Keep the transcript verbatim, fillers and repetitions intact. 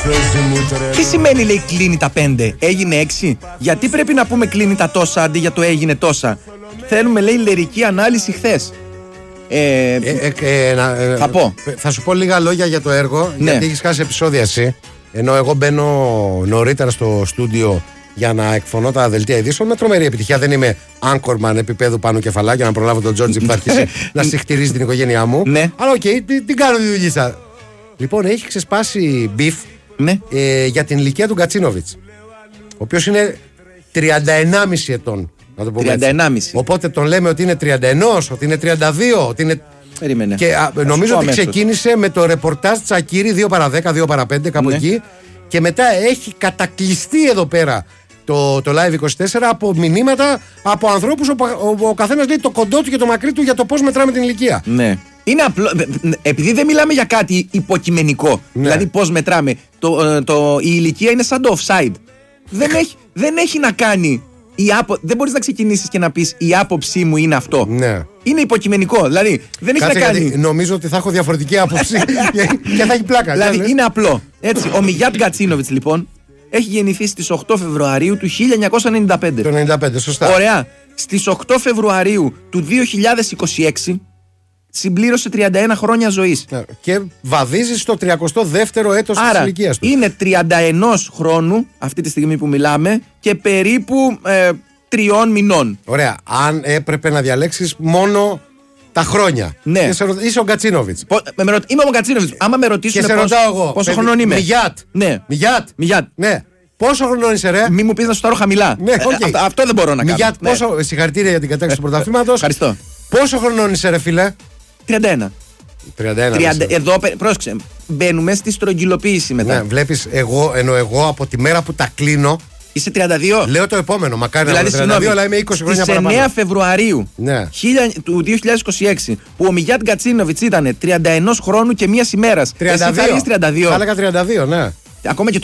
Τι σημαίνει, λέει, κλείνει τα πέντε, έγινε έξι? Γιατί πρέπει να πούμε κλείνει τα τόσα αντί για το έγινε τόσα? Θέλουμε, λέει, λυρική ανάλυση χθες. Ε, ε, ε, ε, να, ε, θα πω. Θα σου πω λίγα λόγια για το έργο, ναι. Γιατί έχεις χάσει επεισόδια εσύ. Ενώ εγώ μπαίνω νωρίτερα στο στούντιο για να εκφωνώ τα δελτία ειδήσεων με τρομερή επιτυχία. Δεν είμαι anchorman επίπεδου πάνω κεφαλά για να προλάβω τον Τζόρτζι που θα αρχίσει να συχτηρίζει την οικογένειά μου. Ναι. Αλλά οκ, okay, τι, τι κάνω τη δουλειά. Λοιπόν, έχει ξεσπάσει μπιφ, ναι. ε, για την ηλικία του Γκατσίνοβιτς, ο οποίος είναι τριάντα ενάμισι ετών. Να το πούμε τριάντα ενάμισι. Οπότε τον λέμε ότι είναι τριάντα ένα, ότι είναι τριάντα δύο, ότι είναι. Περίμενε. Και α, νομίζω ότι αμέσως ξεκίνησε με το ρεπορτάζ Τσακίρι δύο παρά δέκα, δύο παρά πέντε, κάπου ναι. εκεί. Και μετά έχει κατακλειστεί εδώ πέρα το, το Live είκοσι τέσσερα από μηνύματα από ανθρώπους. Ο, ο, ο καθένας λέει το κοντό του και το μακρύ του για το πώς μετράμε την ηλικία. Ναι. Είναι απλό. Επειδή δεν μιλάμε για κάτι υποκειμενικό. Ναι. Δηλαδή πώς μετράμε. Το, το, η ηλικία είναι σαν το offside. Δεν έχει, δεν έχει να κάνει. Η άπο... Δεν μπορείς να ξεκινήσεις και να πεις η άποψή μου είναι αυτό. Ναι. Είναι υποκειμενικό. Δηλαδή δεν έχει Κάτσε, να κάνει. Νομίζω ότι θα έχω διαφορετική άποψη και θα έχει πλάκα. Δηλαδή ναι, είναι απλό. Έτσι, ο Μιγιάτ Γκατσίνοβιτς λοιπόν έχει γεννηθεί στις οκτώ Φεβρουαρίου του χίλια εννιακόσια ενενήντα πέντε. Το ενενήντα πέντε, σωστά. Ωραία. Στις οκτώ Φεβρουαρίου του δύο χιλιάδες είκοσι έξι συμπλήρωσε τριάντα ένα χρόνια ζωής. Και βαδίζει στο τριακοστό δεύτερο έτος της ηλικίας του. Είναι τριάντα ένα χρόνου αυτή τη στιγμή που μιλάμε και περίπου ε, τριών μηνών. Ωραία. Αν έπρεπε να διαλέξεις μόνο τα χρόνια. Ναι. Είσαι ο Γκατσίνοβιτς. Είμαι ο Γκατσίνοβιτς. Άμα με ρωτήσουν και σε ρωτάω εγώ, πόσο χρονών είμαι. Μιγιάτ. Ναι. Μιγιάτ. Μιγιάτ. Ναι. Πόσο χρονών είσαι, ρε? Μη μου πεις να σου τάρω χαμηλά. Ναι, okay. ε, αυτό, αυτό δεν μπορώ να κάνω. Μιγιάτ, ναι. πόσο. Συγχαρητήρια για την κατάκτηση του πρωταθλήματος. Ευχαριστώ. Πόσο χρονών είσαι, ρε φίλε? τριάντα ένα. τριάντα ένα. τριάντα, εδώ, πρόσεξε. Μπαίνουμε στη στρογγυλοποίηση μετά. Ναι, βλέπεις, εγώ, ενώ εγώ από τη μέρα που τα κλείνω. Είσαι τριάντα δύο. Λέω το επόμενο. Μακάρι δηλαδή, να είμαι τριάντα δύο, αλλά είμαι είκοσι χρόνια παραπάνω. Στις εννέα Φεβρουαρίου ναι. του δύο χιλιάδες είκοσι έξι, που ο Μιγιάτ Γκατσίνοβιτς ήταν τριάντα ένα χρόνου και μία ημέρα. τριάντα δύο. Εσύ θα τριάντα δύο. Θα έλεγα τριάντα δύο, ναι. Ακόμα και